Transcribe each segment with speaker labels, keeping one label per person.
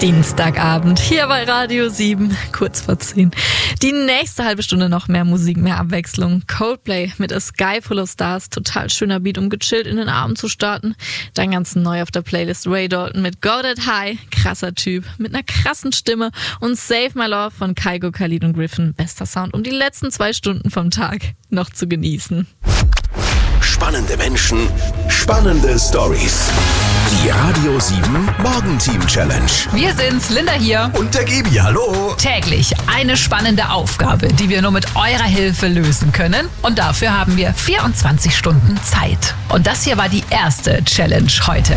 Speaker 1: Dienstagabend hier bei Radio 7, kurz vor 10. Die nächste halbe Stunde noch mehr Musik, mehr Abwechslung. Coldplay mit A Sky Full of Stars, total schöner Beat, um gechillt in den Abend zu starten. Dann ganz neu auf der Playlist Ray Dalton mit Go That High, krasser Typ, mit einer krassen Stimme, und Save My Love von Kygo, Khalid und Griffin, bester Sound, um die letzten 2 Stunden vom Tag noch zu genießen.
Speaker 2: Spannende Menschen, spannende Stories. Die Radio 7 Morgenteam Challenge.
Speaker 3: Wir sind's, Linda hier.
Speaker 2: Und der Gebi, hallo.
Speaker 3: Täglich eine spannende Aufgabe, die wir nur mit eurer Hilfe lösen können. Und dafür haben wir 24 Stunden Zeit. Und das hier war die erste Challenge heute.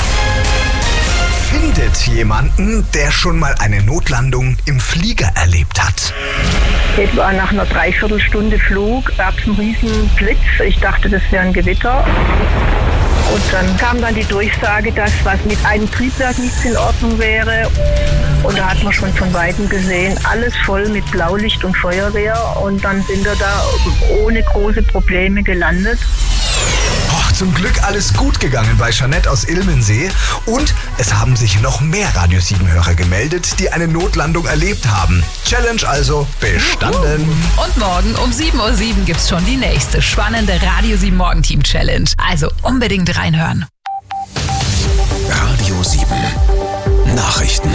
Speaker 4: Findet jemanden, der schon mal eine Notlandung im Flieger erlebt hat.
Speaker 5: Etwa nach einer Dreiviertelstunde Flug gab es einen riesen Blitz. Ich dachte, das wäre ein Gewitter. Und dann kam dann die Durchsage, dass was mit einem Triebwerk nicht in Ordnung wäre. Und da hat man schon von Weitem gesehen, alles voll mit Blaulicht und Feuerwehr. Und dann sind wir da ohne große Probleme gelandet.
Speaker 4: Zum Glück alles gut gegangen bei Jeanette aus Ilmensee. Und es haben sich noch mehr Radio 7-Hörer gemeldet, die eine Notlandung erlebt haben. Challenge also bestanden.
Speaker 3: Und morgen um 7:07 Uhr gibt's schon die nächste spannende Radio 7 Morgenteam Challenge. Also unbedingt reinhören.
Speaker 2: Radio 7 Nachrichten.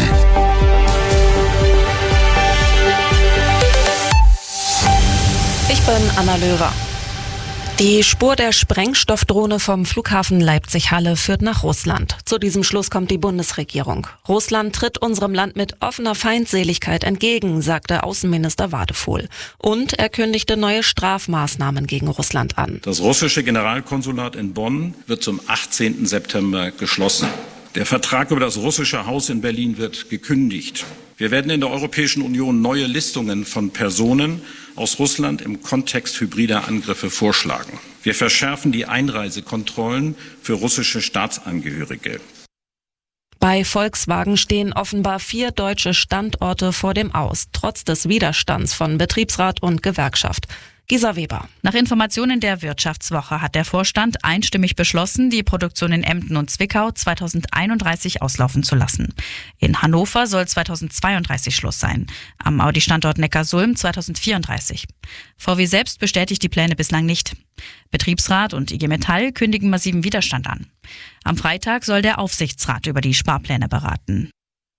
Speaker 6: Ich bin Anna Löwer. Die Spur der Sprengstoffdrohne vom Flughafen Leipzig-Halle führt nach Russland. Zu diesem Schluss kommt die Bundesregierung. Russland tritt unserem Land mit offener Feindseligkeit entgegen, sagte Außenminister Wadefuhl. Und er kündigte neue Strafmaßnahmen gegen Russland an.
Speaker 7: Das russische Generalkonsulat in Bonn wird zum 18. September geschlossen. Der Vertrag über das russische Haus in Berlin wird gekündigt. Wir werden in der Europäischen Union neue Listungen von Personen aus Russland im Kontext hybrider Angriffe vorschlagen. Wir verschärfen die Einreisekontrollen für russische Staatsangehörige.
Speaker 6: Bei Volkswagen stehen offenbar 4 deutsche Standorte vor dem Aus, trotz des Widerstands von Betriebsrat und Gewerkschaft. Gisa Weber.
Speaker 8: Nach Informationen der Wirtschaftswoche hat der Vorstand einstimmig beschlossen, die Produktion in Emden und Zwickau 2031 auslaufen zu lassen. In Hannover soll 2032 Schluss sein, am Audi-Standort Neckarsulm 2034. VW selbst bestätigt die Pläne bislang nicht. Betriebsrat und IG Metall kündigen massiven Widerstand an. Am Freitag soll der Aufsichtsrat über die Sparpläne beraten.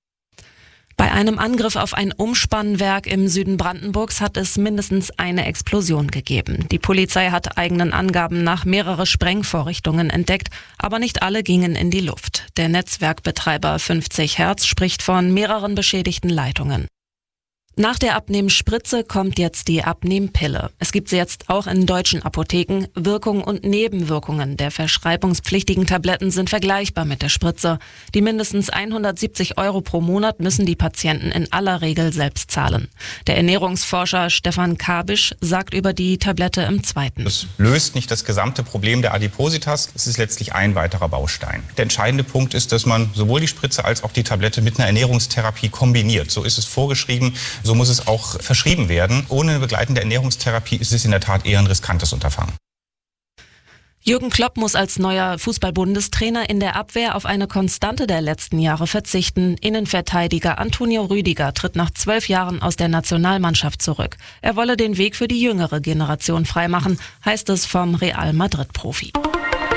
Speaker 6: Bei einem Angriff auf ein Umspannwerk im Süden Brandenburgs hat es mindestens eine Explosion gegeben. Die Polizei hat eigenen Angaben nach mehrere Sprengvorrichtungen entdeckt, aber nicht alle gingen in die Luft. Der Netzwerkbetreiber 50 Hertz spricht von mehreren beschädigten Leitungen. Nach der Abnehmspritze kommt jetzt die Abnehmpille. Es gibt sie jetzt auch in deutschen Apotheken. Wirkung und Nebenwirkungen der verschreibungspflichtigen Tabletten sind vergleichbar mit der Spritze. Die mindestens 170 € pro Monat müssen die Patienten in aller Regel selbst zahlen. Der Ernährungsforscher Stefan Kabisch sagt über die Tablette im Zweiten.
Speaker 9: Es löst nicht das gesamte Problem der Adipositas. Es ist letztlich ein weiterer Baustein. Der entscheidende Punkt ist, dass man sowohl die Spritze als auch die Tablette mit einer Ernährungstherapie kombiniert. So ist es vorgeschrieben. So muss es auch verschrieben werden. Ohne eine begleitende Ernährungstherapie ist es in der Tat eher ein riskantes Unterfangen.
Speaker 6: Jürgen Klopp muss als neuer Fußball-Bundestrainer in der Abwehr auf eine Konstante der letzten Jahre verzichten. Innenverteidiger Antonio Rüdiger tritt nach 12 Jahren aus der Nationalmannschaft zurück. Er wolle den Weg für die jüngere Generation freimachen, heißt es vom Real Madrid-Profi.